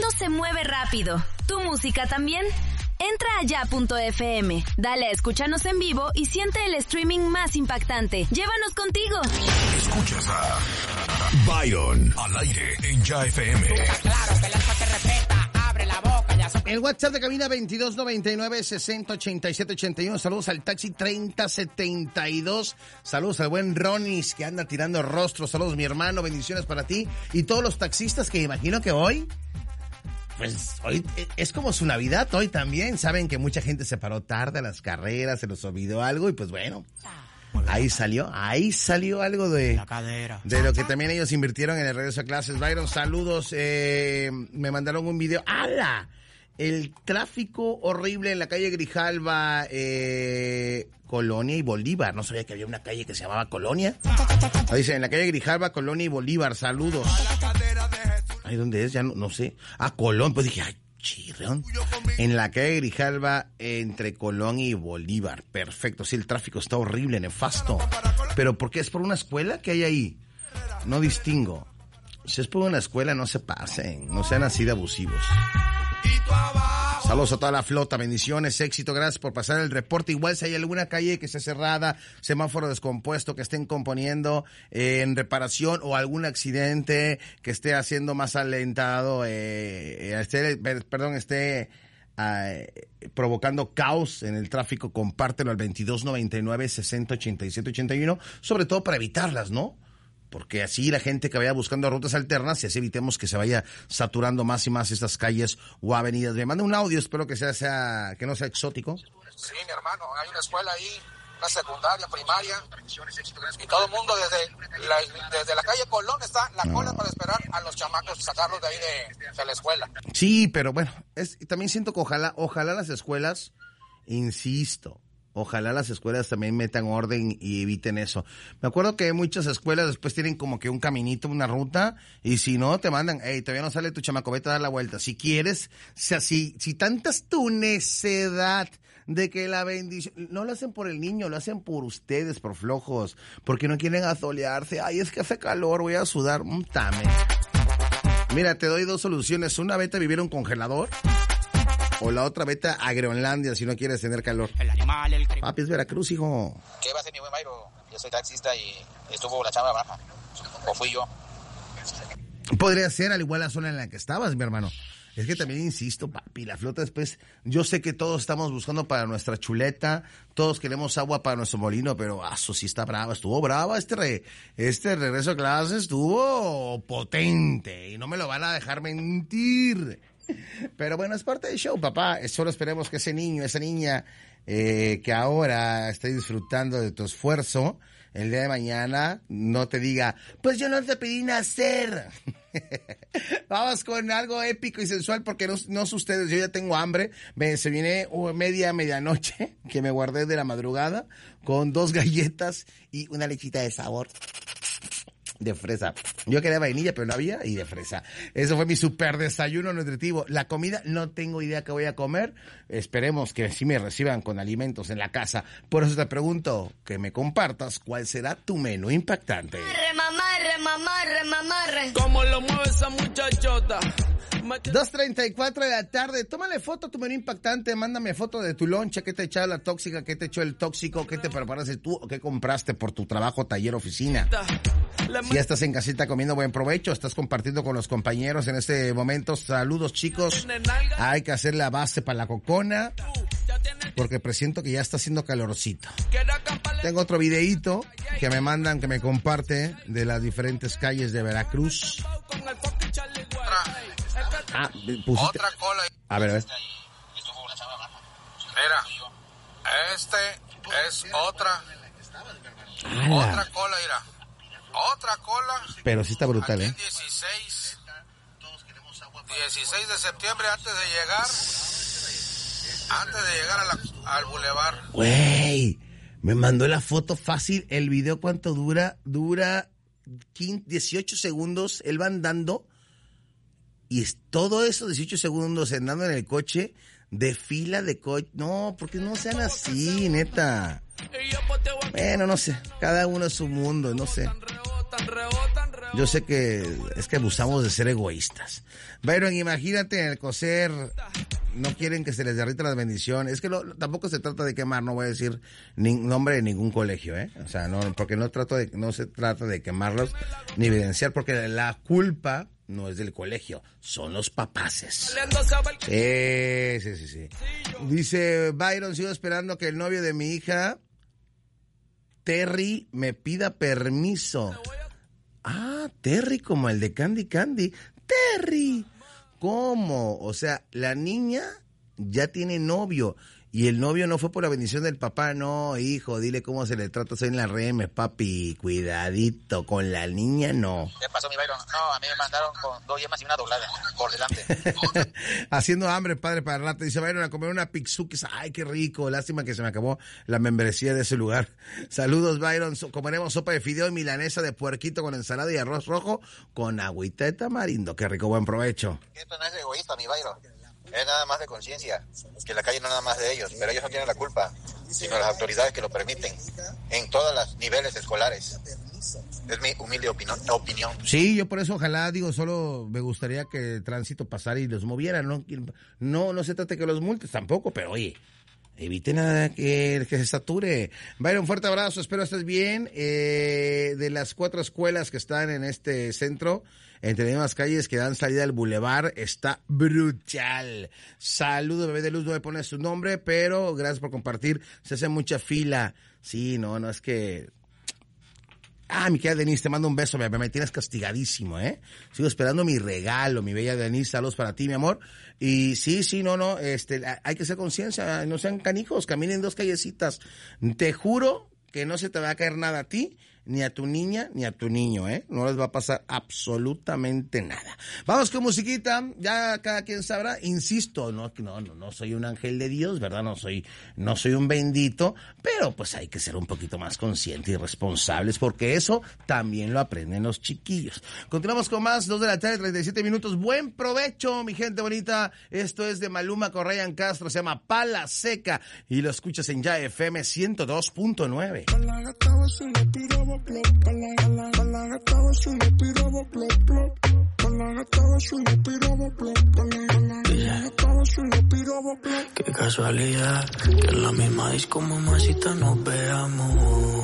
mundo se mueve rápido. ¿Tu música también? Entra a ya.fm, dale a escucharnos en vivo y siente el streaming más impactante. ¡Llévanos contigo! Escuchas a Byron al aire en Ya FM. Claro que el alfa te respeta, abre la boca, ya se... El WhatsApp de cabina 2299-608781. Saludos al taxi 3072. Saludos al buen Ronis que anda tirando rostros. Saludos mi hermano, bendiciones para ti. Y todos los taxistas que imagino que hoy... Pues hoy es como su Navidad, hoy también. Saben que mucha gente se paró tarde a las carreras, se les olvidó algo y pues bueno, ahí salió algo de la cadera, de lo que también ellos invirtieron en el regreso a clases. Byron, saludos, me mandaron un video. ¡Hala! El tráfico horrible en la calle Grijalva, Colonia y Bolívar. No sabía que había una calle que se llamaba Colonia. Dice, en la calle Grijalva, Colonia y Bolívar, saludos. Ay, ¿dónde es? Ya no sé. Ah, Colón. Pues dije, ay, chirreón. En la calle Grijalva, entre Colón y Bolívar. Perfecto. Sí, el tráfico está horrible, nefasto. ¿Pero por qué? ¿Es por una escuela que hay ahí? No distingo. Si es por una escuela, no se pasen. No sean así de abusivos. Saludos a toda la flota, bendiciones, éxito, gracias por pasar el reporte. Igual si hay alguna calle que esté cerrada, semáforo descompuesto, que estén componiendo en reparación o algún accidente que esté haciendo más alentado, esté provocando caos en el tráfico, compártelo al 2299-608781, sobre todo para evitarlas, ¿no? Porque así la gente que vaya buscando rutas alternas y así evitemos que se vaya saturando más y más estas calles o avenidas. Me manda un audio, espero que sea que no sea exótico. Sí, mi hermano, hay una escuela ahí, una secundaria, primaria, y todo el mundo desde la calle Colón está la cola para esperar a los chamacos, sacarlos de ahí de la escuela. Sí, pero bueno, también siento que ojalá las escuelas, insisto, ojalá las escuelas también metan orden y eviten eso. Me acuerdo que muchas escuelas después tienen como que un caminito, una ruta, y si no, te mandan, hey, todavía no sale tu chamaco, vete a dar la vuelta. Si quieres, si tanta es tu necedad de que la bendición, no lo hacen por el niño, lo hacen por ustedes, por flojos, porque no quieren asolearse. Ay, es que hace calor, voy a sudar. Tame. Mira, te doy dos soluciones. Una, vete a vivir en un congelador. O la otra, vete a Groenlandia si no quieres tener calor. El animal, el... Papi, es Veracruz, hijo. ¿Qué va a hacer mi buen Mayro? Yo soy taxista y estuvo la chava baja. ¿O fui yo? Podría ser al igual la zona en la que estabas, mi hermano. Es que también insisto, papi, la flota después, yo sé que todos estamos buscando para nuestra chuleta, todos queremos agua para nuestro molino, pero eso sí está brava, estuvo brava este regreso a clases, estuvo potente y no me lo van a dejar mentir. Pero bueno, es parte del show, papá. Solo esperemos que ese niño, esa niña que ahora esté disfrutando de tu esfuerzo, el día de mañana no te diga, pues yo no te pedí nacer. Vamos con algo épico y sensual porque no sé ustedes, yo ya tengo hambre. Se viene medianoche que me guardé de la madrugada con 2 galletas y una lechita de sabor. De fresa. Yo quería vainilla, pero no había, y de fresa. Eso fue mi super desayuno nutritivo. La comida, no tengo idea qué voy a comer. Esperemos que sí me reciban con alimentos en la casa. Por eso te pregunto, que me compartas cuál será tu menú impactante. Mamarre. ¿Cómo lo mueve esa muchachota? 2:34 de la tarde. Tómale foto a tu menú impactante. Mándame foto de tu loncha. ¿Qué te echó la tóxica? ¿Qué te echó el tóxico? ¿Qué te preparaste tú? ¿O qué compraste por tu trabajo, taller, oficina? Si ya estás en casita comiendo, buen provecho. Estás compartiendo con los compañeros en este momento. Saludos, chicos. Hay que hacer la base para la cocona, porque presiento que ya está haciendo calorcito. Tengo otro videíto que me mandan, que me comparte, de las diferentes calles de Veracruz. Pusiste... Otra cola. A ver. Mira, este es otra cola, mira. Otra cola. Pero sí está brutal, aquí 16 de septiembre, antes de llegar al bulevar. Güey, me mandó la foto fácil. El video, ¿cuánto dura? Dura 18 segundos. Él va andando. Y es todo eso, 18 segundos andando en el coche, de fila de coche. No, porque no sean así, neta. Bueno, no sé, cada uno es su mundo, no sé. Yo sé que es que abusamos de ser egoístas. Byron, imagínate en el coser, no quieren que se les derrita las bendiciones. Es que tampoco se trata de quemar, no voy a decir nombre de ningún colegio, O sea, no, porque no se trata de quemarlos ni evidenciar, porque la culpa no es del colegio, son los papaces. Sí. Dice Byron, sigo esperando que el novio de mi hija, Terry, me pida permiso. Ah, Terry, como el de Candy Candy. Terry, ¿cómo? O sea, la niña ya tiene novio. Y el novio no fue por la bendición del papá, no, hijo, dile cómo se le trata, soy en la RM, papi, cuidadito, con la niña no. ¿Qué pasó, mi Byron? No, a mí me mandaron con 2 yemas y una doblada, por delante. Haciendo hambre, padre, para el rato, dice Byron, a comer una pizzuquis, ay, qué rico, lástima que se me acabó la membresía de ese lugar. Saludos, Byron, comeremos sopa de fideo y milanesa de puerquito con ensalada y arroz rojo con agüita de tamarindo, qué rico, buen provecho. Esto no es egoísta, mi Byron. Es nada más de conciencia, que la calle no es nada más de ellos, pero ellos no tienen la culpa, sino las autoridades que lo permiten, en todos los niveles escolares. Es mi humilde opinión. Sí, yo por eso ojalá, solo me gustaría que el tránsito pasara y los moviera, no se trata de que los multes tampoco, pero oye, eviten que se sature. Byron, fuerte abrazo, espero estés bien. De las 4 escuelas que están en este centro, entre las mismas calles que dan salida al bulevar, está brutal. Saludos, bebé de luz, no me pones su nombre, pero gracias por compartir, se hace mucha fila. Sí, no es que... mi querida Denise, te mando un beso, me tienes castigadísimo, Sigo esperando mi regalo, mi bella Denise, saludos para ti, mi amor. Y sí, hay que hacer conciencia, no sean canijos, caminen 2 callecitas. Te juro que no se te va a caer nada a ti, ni a tu niña, ni a tu niño, No les va a pasar absolutamente nada. Vamos con musiquita, ya cada quien sabrá. Insisto, no soy un ángel de Dios, ¿verdad? No soy un bendito, pero pues hay que ser un poquito más conscientes y responsables, porque eso también lo aprenden los chiquillos. Continuamos con más, 2 de la tarde, 37 minutos. Buen provecho, mi gente bonita. Esto es de Maluma con Ryan Castro, se llama Pala Seca, y lo escuchas en Ya FM 102.9. Qué casualidad que en la misma disco, mamacita, nos veamos.